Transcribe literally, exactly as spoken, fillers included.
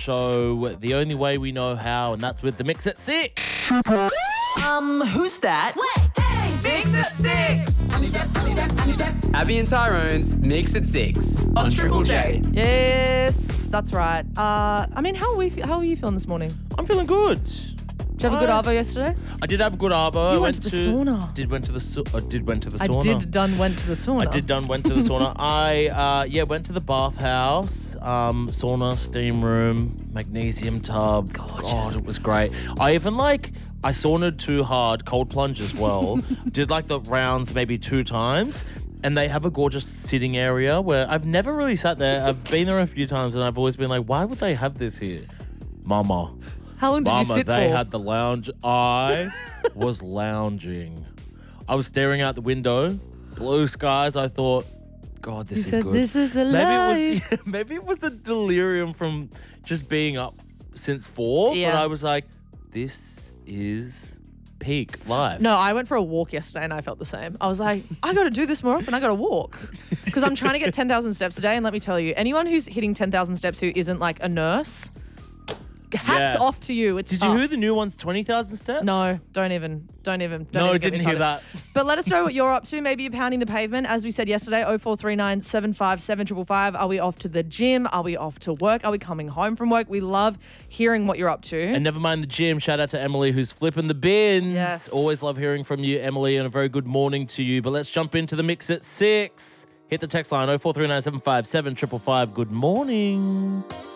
show the only way we know how, and that's with the Mix at Six. Um, who's that? Mix at Six. Abby and Tyrone's Mix at Six on Triple J. Yes, that's right. Uh, I mean, how are we? How are you feeling this morning? I'm feeling good. Did you have a good I- arvo yesterday? I did have a good arvo. You I went to the sauna. Did went to the sau- I did went to the I sauna. did done went to the sauna. I did done went to the sauna. I uh, yeah went to the bathhouse, um, sauna, steam room, magnesium tub. Gorgeous. God, it was great. I even like I saunaed too hard, cold plunge as well. Did like the rounds maybe two times. And they have a gorgeous sitting area where I've never really sat there. I've been there a few times and I've always been like, why would they have this here? Mama. How long did Mama, you sit they for? had the lounge. I was lounging. I was staring out the window, blue skies. I thought, God, this You is said, good. "This is a maybe life." It was, maybe it was the delirium from just being up since four. But Yeah. I was like, this is peak life. No, I went for a walk yesterday and I felt the same. I was like, I got to do this more often. I got to walk because I'm trying to get ten thousand steps a day. And let me tell you, anyone who's hitting ten thousand steps who isn't like a nurse, hats Yeah. off to you. It's Did you tough. hear the new one's twenty thousand steps? No, don't even, don't even. Don't No, even I get me didn't hear started. that. But let us know what you're up to. Maybe you're pounding the pavement. As we said yesterday, oh four three nine, seven five seven, five five five. Are we off to the gym? Are we off to work? Are we coming home from work? We love hearing what you're up to. And never mind the gym. Shout out to Emily who's flipping the bins. Yes. Always love hearing from you, Emily, and a very good morning to you. But let's jump into the Mix at six. Hit the text line oh four three nine, seven five seven, five five five. Good morning.